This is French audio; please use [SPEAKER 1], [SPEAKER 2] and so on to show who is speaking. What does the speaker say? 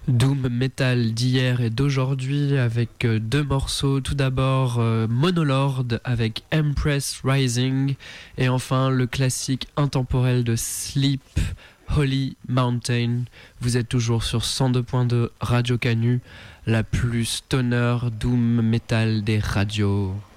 [SPEAKER 1] Doom metal d'hier et d'aujourd'hui avec deux morceaux. Tout d'abord Monolord avec Empress Rising et enfin le classique intemporel de Sleep, Holy Mountain. Vous êtes toujours sur 102.2 Radio Canu, la plus stoner doom metal des radios.